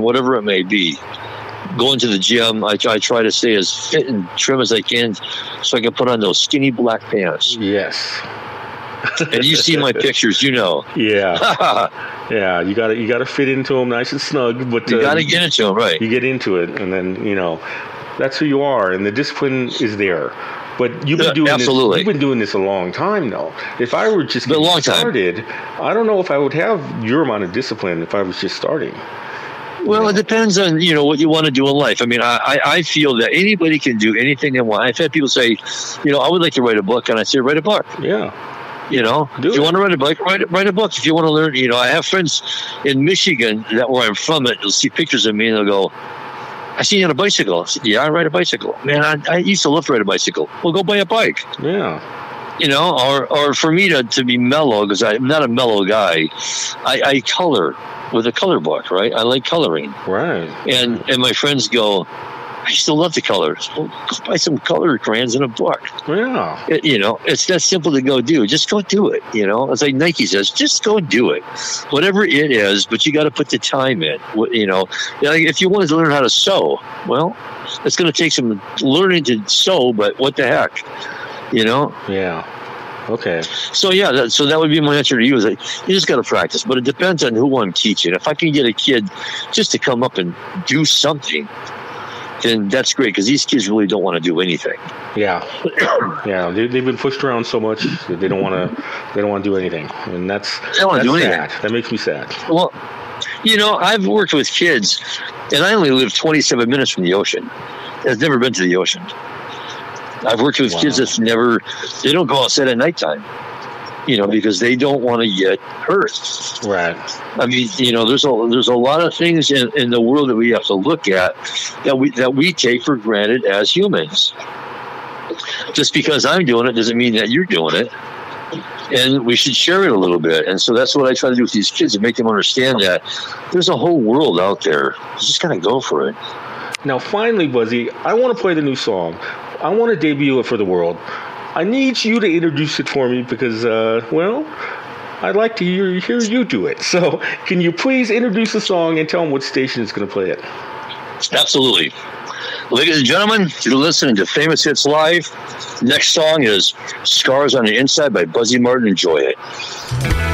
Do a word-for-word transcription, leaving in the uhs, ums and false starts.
whatever it may be. Going to the gym, I, I try to stay as fit and trim as I can so I can put on those skinny black pants. Yes. And you see my pictures, you know. Yeah. Yeah, you got to you got to fit into them nice and snug, but you uh, got to get into them, right? You get into it, and then you know that's who you are, and the discipline is there. But you've been doing Absolutely. this. You've been doing this a long time, though. If I were just getting long time. started, I don't know if I would have your amount of discipline if I was just starting. Well, you know? It depends on, you know, what you want to do in life. I mean, I, I feel that anybody can do anything they want. I've had people say, you know, I would like to write a book, and I say, write a book. Yeah. You know, do if you it. want to write a book, write, write a book. If you want to learn, you know, I have friends in Michigan that where I'm from, it, they'll see pictures of me and they'll go, I see you on a bicycle. I said, yeah, I ride a bicycle. Man, I, I used to love to ride a bicycle. Well, go buy a bike. Yeah. You know, or, or for me to, to be mellow, because I'm not a mellow guy, I, I color with a color book, right? I like coloring. Right. And and my friends go, I used to love the colors. Well, go buy some color crayons and a book. Yeah. It, you know, it's that simple to go do. Just go do it. You know, it's like Nike says, just go do it. Whatever it is, but you got to put the time in. You know, like if you wanted to learn how to sew, well, it's going to take some learning to sew, but what the heck, you know? Yeah. Okay. So yeah, that, so that would be my answer to you. Is like you just got to practice, but it depends on who I'm teaching. If I can get a kid just to come up and do something, then that's great, because these kids really don't want to do anything. Yeah, yeah, they, they've been pushed around so much that they don't want to. They don't want to do anything, and that's They don't want to that's do sad. anything. That makes me sad. Well, you know, I've worked with kids, and I only live twenty-seven minutes from the ocean. I've never been to the ocean. I've worked with Wow. kids that's never. They don't go outside at nighttime. You know, because they don't want to get hurt. Right. I mean, you know, there's a there's a lot of things in, in the world that we have to look at that we that we take for granted as humans. Just because I'm doing it doesn't mean that you're doing it. And we should share it a little bit. And so that's what I try to do with these kids, to make them understand that there's a whole world out there. You just gotta go for it. Now, finally, Buzzy, I want to play the new song. I want to debut it for the world. I need you to introduce it for me because, uh, well, I'd like to hear, hear you do it. So can you please introduce the song and tell them what station is going to play it? Absolutely. Ladies and gentlemen, you're listening to Famous Hits Live. Next song is Scars on the Inside by Buzzy Martin. Enjoy it.